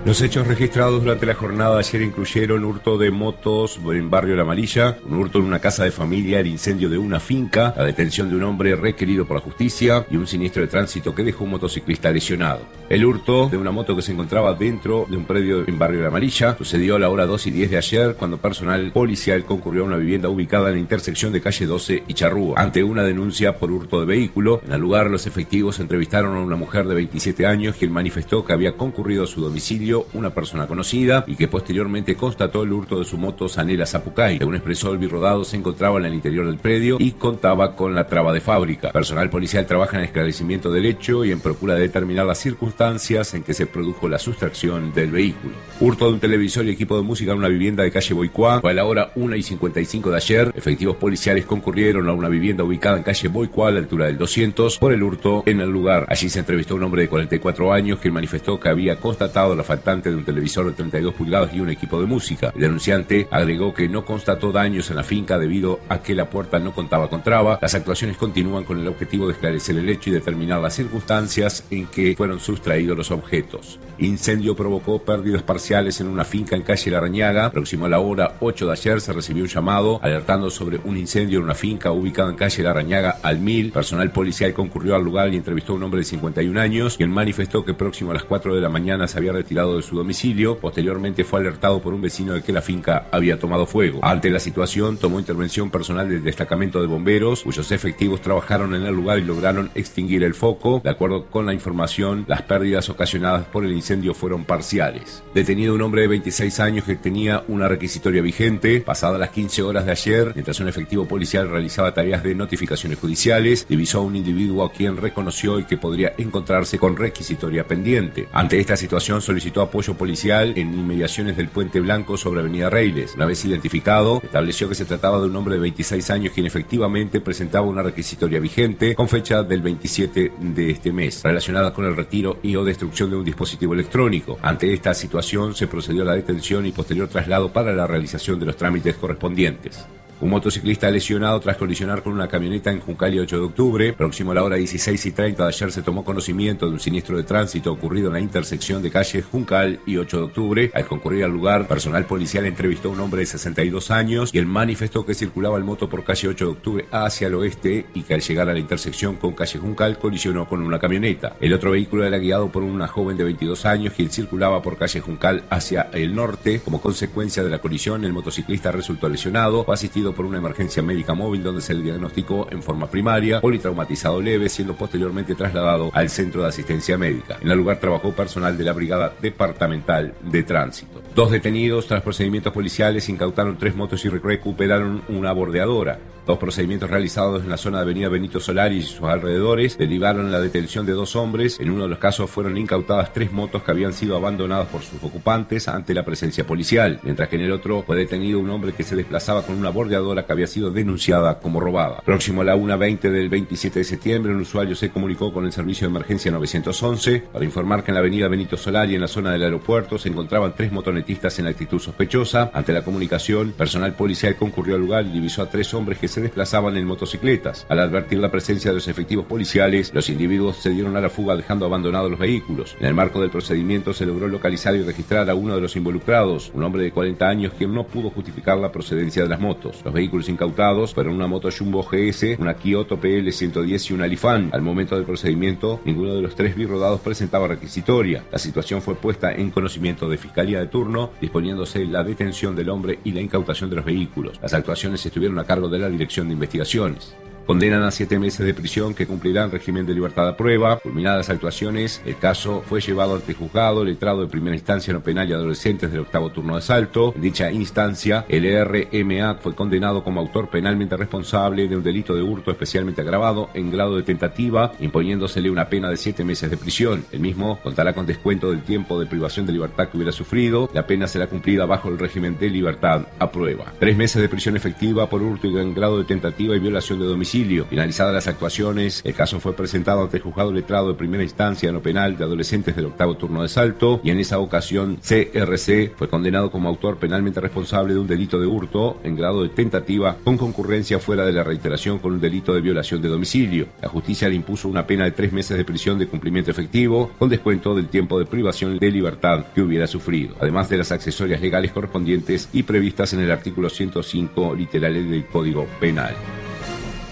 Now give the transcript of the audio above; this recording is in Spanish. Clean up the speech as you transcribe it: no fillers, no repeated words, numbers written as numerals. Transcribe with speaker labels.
Speaker 1: Los hechos registrados durante la jornada de ayer incluyeron hurto de motos en Barrio La Amarilla, un hurto en una casa de familia, el incendio de una finca, la detención de un hombre requerido por la justicia y un siniestro de tránsito que dejó un motociclista lesionado. El hurto de una moto que se encontraba dentro de un predio en Barrio La Amarilla sucedió a la hora 2:10 de ayer, cuando personal policial concurrió a una vivienda ubicada en la intersección de calle 12 y Charrúa. Ante una denuncia por hurto de vehículo, en el lugar los efectivos entrevistaron a una mujer de 27 años quien manifestó que había concurrido a su domicilio una persona conocida y que posteriormente constató el hurto de su moto Sanela Zapucay. Según expresó, el birrodado se encontraba en el interior del predio y contaba con la traba de fábrica. Personal policial trabaja en el esclarecimiento del hecho y en procura de determinar las circunstancias en que se produjo la sustracción del vehículo. Hurto de un televisor y equipo de música en una vivienda de calle Boicuá. Fue a la hora 1:55 de ayer. Efectivos policiales concurrieron a una vivienda ubicada en calle Boicuá, a la altura del 200, por el hurto en el lugar. Allí se entrevistó a un hombre de 44 años quien manifestó que había constatado la faltante de un televisor de 32 pulgadas y un equipo de música. El denunciante agregó que no constató daños en la finca debido a que la puerta no contaba con traba. Las actuaciones continúan con el objetivo de esclarecer el hecho y determinar las circunstancias en que fueron sustraídos los objetos. Incendio provocó pérdidas parciales en una finca en calle Larrañaga. Próximo a la hora 8 de ayer se recibió un llamado alertando sobre un incendio en una finca ubicada en calle Larrañaga al 1000. Personal policial concurrió al lugar y entrevistó a un hombre de 51 años quien manifestó que próximo a las 4 de la mañana se había retirado de su domicilio. Posteriormente fue alertado por un vecino de que la finca había tomado fuego. Ante la situación tomó intervención personal del destacamento de bomberos, cuyos efectivos trabajaron en el lugar y lograron extinguir el foco. De acuerdo con la información, las pérdidas ocasionadas por el incendio fueron parciales. Detenido un hombre de 26 años que tenía una requisitoria vigente. Pasadas las 15 horas de ayer, mientras un efectivo policial realizaba tareas de notificaciones judiciales, divisó a un individuo a quien reconoció y que podría encontrarse con requisitoria pendiente. Ante esta situación solicitó apoyo policial en inmediaciones del Puente Blanco sobre Avenida Reiles. Una vez identificado, estableció que se trataba de un hombre de 26 años quien efectivamente presentaba una requisitoria vigente con fecha del 27 de este mes, relacionada con el retiro y o destrucción de un dispositivo electrónico. Ante esta situación se procedió a la detención y posterior traslado para la realización de los trámites correspondientes. Un motociclista lesionado tras colisionar con una camioneta en Juncal y 8 de octubre. Próximo a la hora 16:30 de ayer se tomó conocimiento de un siniestro de tránsito ocurrido en la intersección de calles Juncal y 8 de octubre. Al concurrir al lugar, personal policial entrevistó a un hombre de 62 años y él manifestó que circulaba en moto por calle 8 de octubre hacia el oeste y que al llegar a la intersección con calle Juncal colisionó con una camioneta. El otro vehículo era guiado por una joven de 22 años quien circulaba por calle Juncal hacia el norte. Como consecuencia de la colisión, el motociclista resultó lesionado. Fue asistido por una emergencia médica móvil donde se le diagnosticó en forma primaria politraumatizado leve, siendo posteriormente trasladado al centro de asistencia médica. En el lugar trabajó personal de la Brigada Departamental de Tránsito. 2 detenidos tras procedimientos policiales incautaron 3 motos y recuperaron una bordeadora. 2 procedimientos realizados en la zona de Avenida Benito Solari y sus alrededores derivaron en la detención de 2 hombres. En uno de los casos fueron incautadas 3 motos que habían sido abandonadas por sus ocupantes ante la presencia policial, mientras que en el otro fue detenido un hombre que se desplazaba con una bordeadora que había sido denunciada como robada. Próximo a la 1:20 del 27 de septiembre, un usuario se comunicó con el servicio de emergencia 911 para informar que en la avenida Benito Solari, en la zona del aeropuerto, se encontraban 3 motonetistas en actitud sospechosa. Ante la comunicación, personal policial concurrió al lugar y divisó a 3 hombres que se desplazaban en motocicletas. Al advertir la presencia de los efectivos policiales, los individuos se dieron a la fuga dejando abandonados los vehículos. En el marco del procedimiento se logró localizar y registrar a uno de los involucrados, un hombre de 40 años quien no pudo justificar la procedencia de las motos. Los vehículos incautados fueron una moto Jumbo GS, una Kioto PL 110 y una Lifan. Al momento del procedimiento, ninguno de los 3 birrodados presentaba requisitoria. La situación fue puesta en conocimiento de Fiscalía de turno, disponiéndose la detención del hombre y la incautación de los vehículos. Las actuaciones estuvieron a cargo de la Dirección de Investigaciones. Condenan a 7 meses de prisión que cumplirán régimen de libertad a prueba. Culminadas actuaciones, el caso fue llevado ante juzgado, letrado de primera instancia no penal y adolescentes del 8º turno de Salto. En dicha instancia, el RMA fue condenado como autor penalmente responsable de un delito de hurto especialmente agravado en grado de tentativa, imponiéndosele una pena de 7 meses de prisión. El mismo contará con descuento del tiempo de privación de libertad que hubiera sufrido. La pena será cumplida bajo el régimen de libertad a prueba. 3 meses de prisión efectiva por hurto en grado de tentativa y violación de domicilio domicilio. Finalizadas las actuaciones, el caso fue presentado ante el juzgado letrado de primera instancia no penal de adolescentes del octavo turno de Salto, y en esa ocasión CRC fue condenado como autor penalmente responsable de un delito de hurto en grado de tentativa con concurrencia fuera de la reiteración con un delito de violación de domicilio. La justicia le impuso una pena de 3 meses de prisión de cumplimiento efectivo con descuento del tiempo de privación de libertad que hubiera sufrido, además de las accesorias legales correspondientes y previstas en el artículo 105 literal del Código Penal.